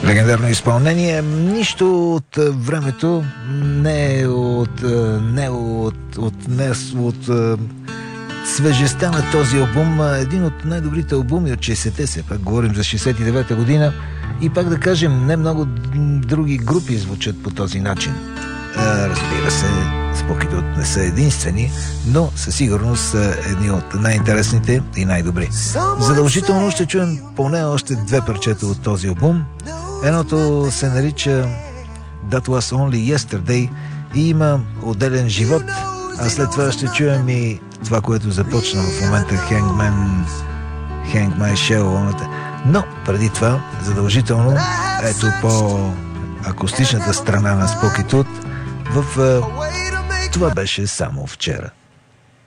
Легендарно изпълнение. Нищо от времето не е от свежестта на този албум. Един от най-добрите албуми от 60-те, се пак говорим за 69-та година. И пак да кажем, не много други групи звучат по този начин. Разбира се, Spooky Tooth не са единствени, но със сигурност са едни от най-интересните и най-добри. Задължително ще чуем поне още две парчета от този албум. Едното се нарича That Was Only Yesterday и има отделен живот, а след това ще чуем и това, което започна в момента Hang My Shell. Но преди това, задължително, ето по акустичната страна на Spooky Tooth в Това беше само вчера.